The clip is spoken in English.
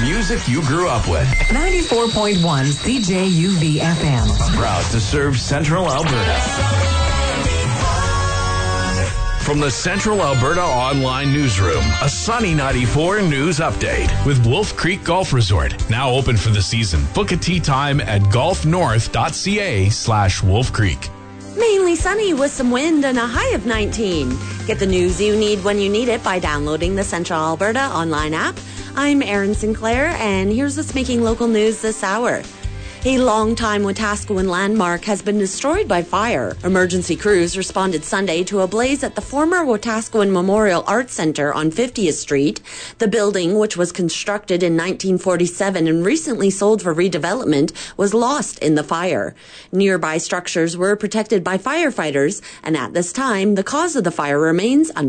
music you grew up with. 94.1 CJUV FM. Proud to serve Central Alberta. From the Central Alberta Online Newsroom, a Sunny 94 news update. With Wolf Creek Golf Resort, now open for the season. Book a tee time at golfnorth.ca/Wolf Creek. Mainly sunny with some wind and a high of 19. Get the news you need when you need it by downloading the Central Alberta online app. I'm Erin Sinclair, and here's what's making local news this hour. A long-time Wetaskiwin landmark has been destroyed by fire. Emergency crews responded Sunday to a blaze at the former Wetaskiwin Memorial Arts Centre on 50th Street. The building, which was constructed in 1947 and recently sold for redevelopment, was lost in the fire. Nearby structures were protected by firefighters, and at this time, the cause of the fire remains